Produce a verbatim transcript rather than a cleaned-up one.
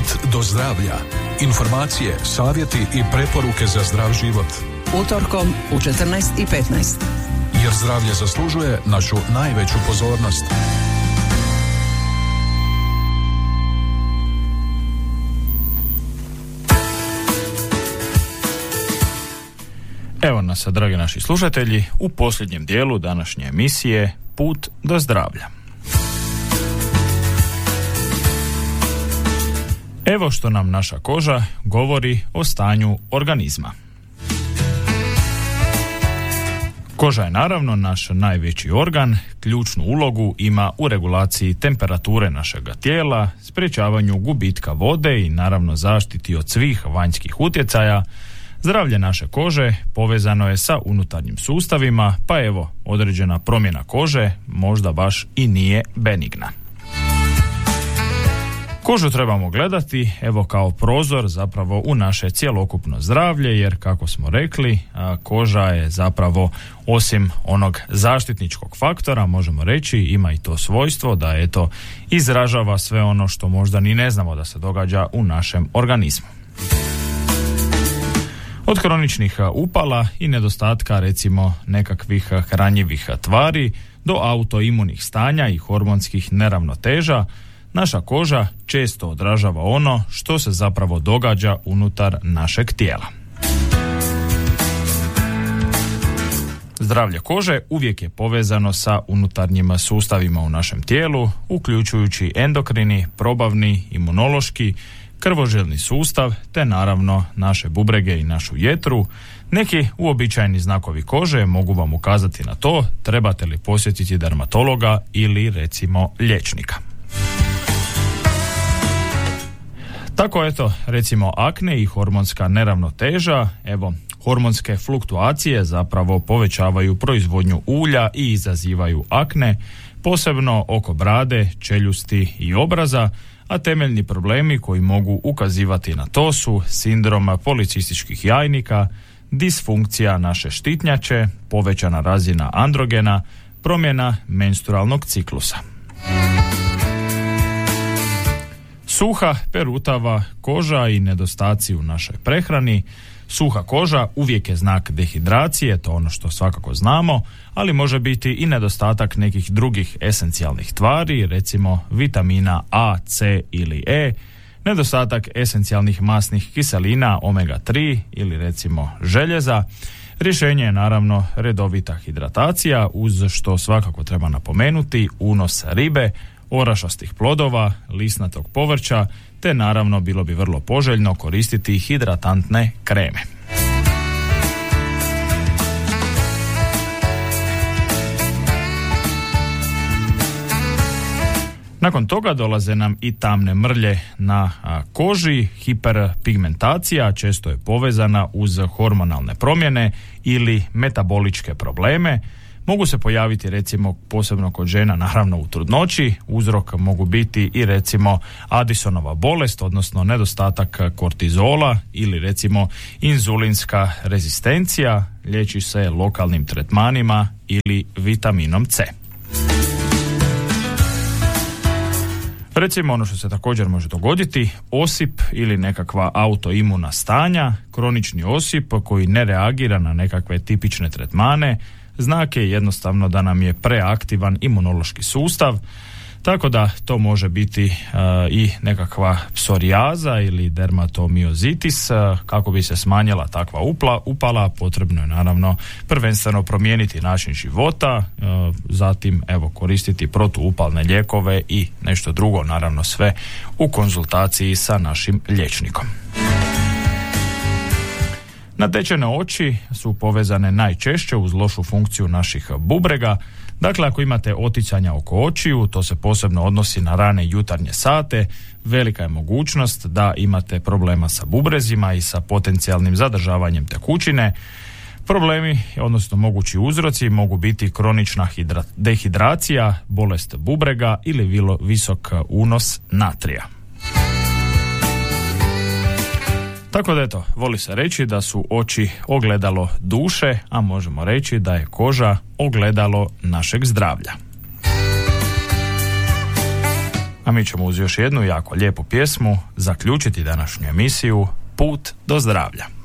Put do zdravlja. Informacije, savjeti i preporuke za zdrav život. Utorkom u četrnaest i petnaest. Jer zdravlje zaslužuje našu najveću pozornost. Evo nas, dragi naši slušatelji, u posljednjem dijelu današnje emisije Put do zdravlja. Evo što nam naša koža govori o stanju organizma. Koža je naravno naš najveći organ, ključnu ulogu ima u regulaciji temperature našega tijela, sprječavanju gubitka vode i naravno zaštiti od svih vanjskih utjecaja. Zdravlje naše kože povezano je sa unutarnjim sustavima, pa evo, određena promjena kože možda baš i nije benigna. Kožu trebamo gledati, evo, kao prozor zapravo u naše cjelokupno zdravlje, jer kako smo rekli, koža je zapravo, osim onog zaštitničkog faktora, možemo reći, ima i to svojstvo da eto izražava sve ono što možda ni ne znamo da se događa u našem organizmu. Od kroničnih upala i nedostatka recimo nekakvih hranjivih tvari do autoimunih stanja i hormonskih neravnoteža, naša koža često odražava ono što se zapravo događa unutar našeg tijela. Zdravlje kože uvijek je povezano sa unutarnjim sustavima u našem tijelu, uključujući endokrini, probavni, imunološki, krvožilni sustav, te naravno naše bubrege i našu jetru. Neki uobičajeni znakovi kože mogu vam ukazati na to trebate li posjetiti dermatologa ili recimo liječnika. Tako eto, recimo akne i hormonska neravnoteža, evo, hormonske fluktuacije zapravo povećavaju proizvodnju ulja i izazivaju akne, posebno oko brade, čeljusti i obraza, a temeljni problemi koji mogu ukazivati na to su sindrom policističkih jajnika, disfunkcija naše štitnjače, povećana razina androgena, promjena menstrualnog ciklusa. Suha, perutava koža i nedostaci u našoj prehrani. Suha koža uvijek je znak dehidracije, to je ono što svakako znamo, ali može biti i nedostatak nekih drugih esencijalnih tvari, recimo vitamina A, C ili E, nedostatak esencijalnih masnih kiselina omega tri ili recimo željeza. Rješenje je naravno redovita hidratacija, uz što svakako treba napomenuti unos ribe, orašastih plodova, lisnatog povrća, te naravno bilo bi vrlo poželjno koristiti hidratantne kreme. Nakon toga dolaze nam i tamne mrlje na koži, hiperpigmentacija često je povezana uz hormonalne promjene ili metaboličke probleme. Mogu se pojaviti recimo posebno kod žena naravno u trudnoći, uzrok mogu biti i recimo Addisonova bolest, odnosno nedostatak kortizola ili recimo inzulinska rezistencija, liječi se lokalnim tretmanima ili vitaminom C. Recimo ono što se također može dogoditi, osip ili nekakva autoimuna stanja, kronični osip koji ne reagira na nekakve tipične tretmane. Znak je jednostavno da nam je preaktivan imunološki sustav, tako da to može biti uh, i nekakva psorijaza ili dermatomiozitis. Uh, kako bi se smanjila takva upla, upala, potrebno je naravno prvenstveno promijeniti način života, uh, zatim evo koristiti protuupalne lijekove i nešto drugo, naravno sve u konzultaciji sa našim liječnikom. Natečene oči su povezane najčešće uz lošu funkciju naših bubrega. Dakle, ako imate oticanja oko očiju, to se posebno odnosi na rane jutarnje sate, velika je mogućnost da imate problema sa bubrezima i sa potencijalnim zadržavanjem tekućine. Problemi, odnosno mogući uzroci, mogu biti kronična hidra- dehidracija, bolest bubrega ili vilo- visok unos natrija. Tako da eto, voli se reći da su oči ogledalo duše, a možemo reći da je koža ogledalo našeg zdravlja. A mi ćemo uz još jednu jako lijepu pjesmu zaključiti današnju emisiju Put do zdravlja.